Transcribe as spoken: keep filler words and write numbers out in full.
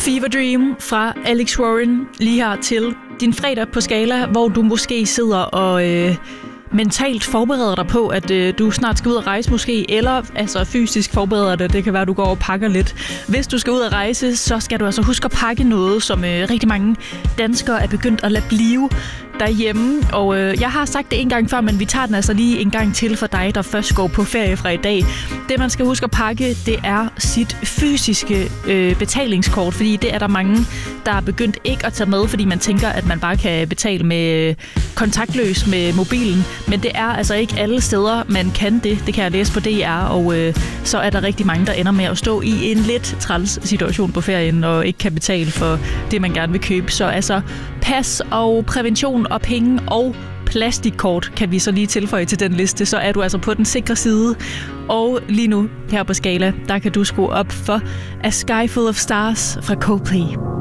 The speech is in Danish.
Fever Dream fra Alex Warren lige her til din fredag på Skala, hvor du måske sidder og øh, mentalt forbereder dig på, at øh, du snart skal ud at rejse måske, eller altså fysisk forbereder dig. Det kan være, at du går og pakker lidt. Hvis du skal ud at rejse, så skal du altså huske at pakke noget, som øh, rigtig mange danskere er begyndt at lade blive derhjemme. Og øh, jeg har sagt det en gang før, men vi tager den altså lige en gang til for dig, der først går på ferie fra i dag. Det, man skal huske at pakke, det er sit fysiske øh, betalingskort, fordi det er der mange, der er begyndt ikke at tage med, fordi man tænker, at man bare kan betale med øh, kontaktløs med mobilen. Men det er altså ikke alle steder, man kan det. Det kan jeg læse på D R, og øh, så er der rigtig mange, der ender med at stå i en lidt træls situation på ferien og ikke kan betale for det, man gerne vil købe. Så altså pas og prævention og penge og plastikkort kan vi så lige tilføje til den liste, så er du altså på den sikre side. Og lige nu her på Skala, der kan du skrue op for A Sky Full of Stars fra Coldplay.